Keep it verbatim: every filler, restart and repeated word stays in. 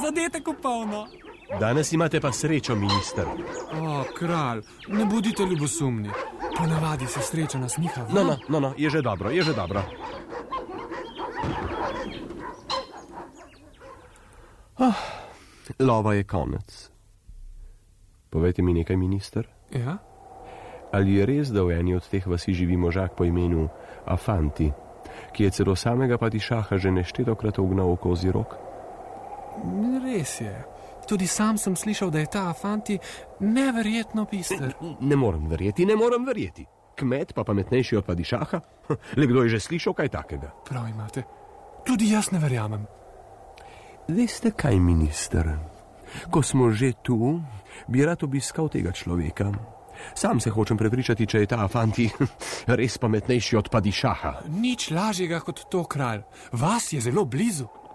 zadetek v polno. Danes imate pa srečo, minister. O, kralj, ne bodite ljubosumni. Ponavadi se sreča nasmiha. No, no, no, no, je že dobro, je že dobro. Ah, lova je konec. Povejte mi nekaj, minister. Ja? Ali je res, da v eni od teh vasi živi možak po imenu Afanti, ki je celo samega Padišaha že neštetokrat ugnal v kozji rok? Res je. Tudi sam sem slišal, da je ta Afanti neverjetno bister. Ne, ne morem verjeti, ne morem verjeti. Kmet pa pametnejši od Padišaha? Le kdo je že slišal kaj takega? Prav imate. Tudi jaz ne verjamem. Veste kaj, minister? Ko smo že tu, bi rad obiskal tega človeka. Sam se hočem prepričati, če je ta Afanti res pametnejši od Padišaha. Nič lažjega kot to, kralj. Vas je zelo blizu.